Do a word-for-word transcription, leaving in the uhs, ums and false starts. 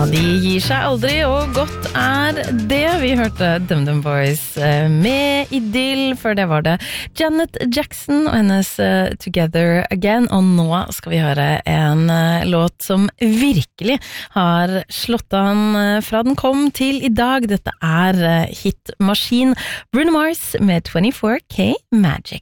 de gir seg aldri, og godt er det. Vi hørte DumDum Boys med Idyll, for det var det Janet Jackson og hennes Together Again, og nå skal vi høre en låt som virkelig har slått an fra den kom til i dag. Dette er Hitmaskin, Bruno Mars med twenty-four K Magic.